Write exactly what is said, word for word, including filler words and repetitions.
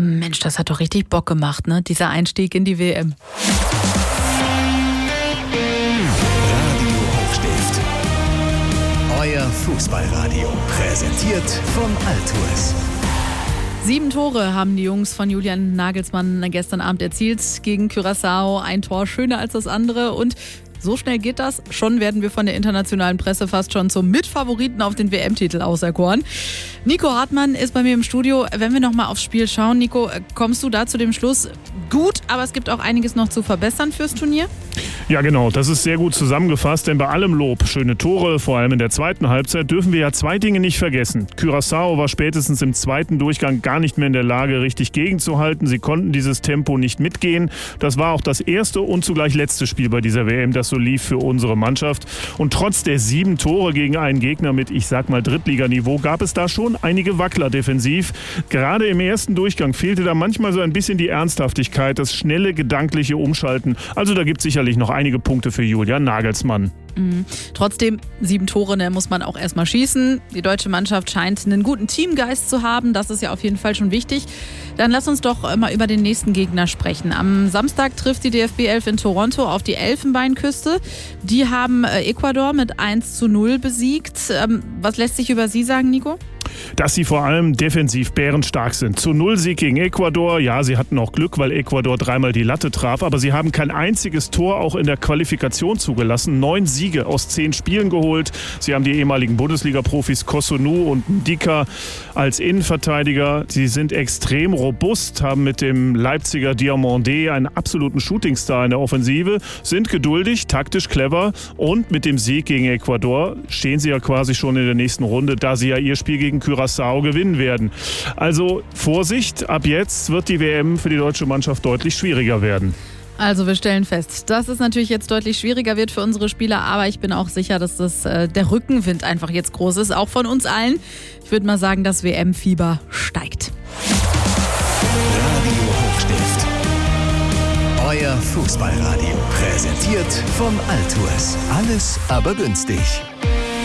Mensch, das hat doch richtig Bock gemacht, ne? Dieser Einstieg in die W M. Radio Hochstift. Euer Fußballradio. Präsentiert von Altues. Sieben Tore haben die Jungs von Julian Nagelsmann gestern Abend erzielt gegen Curaçao. Ein Tor schöner als das andere und so schnell geht das. Schon werden wir von der internationalen Presse fast schon zum Mitfavoriten auf den W M-Titel auserkoren. Nico Hartmann ist bei mir im Studio. Wenn wir nochmal aufs Spiel schauen, Nico, kommst du da zu dem Schluss? Gut, aber es gibt auch einiges noch zu verbessern fürs Turnier? Ja genau, das ist sehr gut zusammengefasst, denn bei allem Lob, schöne Tore, vor allem in der zweiten Halbzeit, dürfen wir ja zwei Dinge nicht vergessen. Curaçao war spätestens im zweiten Durchgang gar nicht mehr in der Lage, richtig gegenzuhalten. Sie konnten dieses Tempo nicht mitgehen. Das war auch das erste und zugleich letzte Spiel bei dieser W M, das so lief für unsere Mannschaft. Und trotz der sieben Tore gegen einen Gegner mit, ich sag mal, Drittliganiveau, gab es da schon einige Wackler defensiv. Gerade im ersten Durchgang fehlte da manchmal so ein bisschen die Ernsthaftigkeit, das schnelle gedankliche Umschalten. Also da gibt es sicherlich noch einige Punkte für Julian Nagelsmann. Mhm. Trotzdem, sieben Tore, ne, muss man auch erstmal schießen. Die deutsche Mannschaft scheint einen guten Teamgeist zu haben. Das ist ja auf jeden Fall schon wichtig. Dann lass uns doch mal über den nächsten Gegner sprechen. Am Samstag trifft die D F B elf in Toronto auf die Elfenbeinküste. Die haben Ecuador mit eins zu null besiegt. Was lässt sich über sie sagen, Nico? Dass sie vor allem defensiv bärenstark sind. Zu null Sieg gegen Ecuador. Ja, sie hatten auch Glück, weil Ecuador dreimal die Latte traf. Aber sie haben kein einziges Tor auch in der Qualifikation zugelassen. Neun Siege aus zehn Spielen geholt. Sie haben die ehemaligen Bundesliga-Profis Cossonu und Ndika als Innenverteidiger. Sie sind extrem robust, haben mit dem Leipziger Diomandé einen absoluten Shootingstar in der Offensive, sind geduldig, taktisch clever und mit dem Sieg gegen Ecuador stehen sie ja quasi schon in der nächsten Runde, da sie ja ihr Spiel gegen Curaçao gewinnen werden. Also Vorsicht, ab jetzt wird die W M für die deutsche Mannschaft deutlich schwieriger werden. Also wir stellen fest, dass es natürlich jetzt deutlich schwieriger wird für unsere Spieler, aber ich bin auch sicher, dass das, äh, der Rückenwind einfach jetzt groß ist, auch von uns allen. Ich würde mal sagen, das W M-Fieber steigt. Radio Hochstift. Euer Fußballradio. Präsentiert von Altues. Alles aber günstig.